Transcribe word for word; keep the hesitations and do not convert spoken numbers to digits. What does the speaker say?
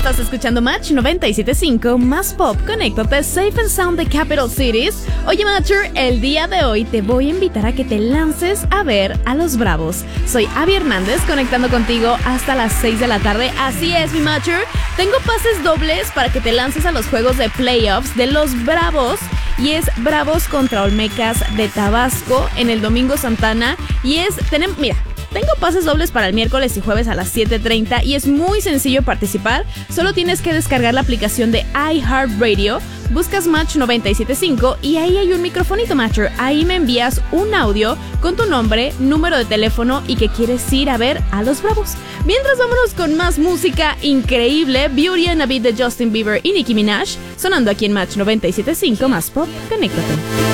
Estás escuchando Match noventa y siete punto cinco, más pop, conéctate, Safe and Sound de Capital Cities. Oye, Matcher, el día de hoy te voy a invitar a que te lances a ver a los Bravos. Soy Abby Hernández, conectando contigo hasta las seis de la tarde. Así es, mi Matcher. Tengo pases dobles para que te lances a los juegos de playoffs de los Bravos. Y es Bravos contra Olmecas de Tabasco en el Domingo Santana. Y es, tenemos, mira, tengo pases dobles para el miércoles y jueves a las siete treinta y es muy sencillo participar. Solo tienes que descargar la aplicación de iHeartRadio, buscas Match noventa y siete punto cinco y ahí hay un microfonito, Matcher. Ahí me envías un audio con tu nombre, número de teléfono y que quieres ir a ver a los Bravos. Mientras, vámonos con más música increíble. Beauty and a Beat de Justin Bieber y Nicki Minaj, sonando aquí en Match noventa y siete punto cinco, más pop, conéctate.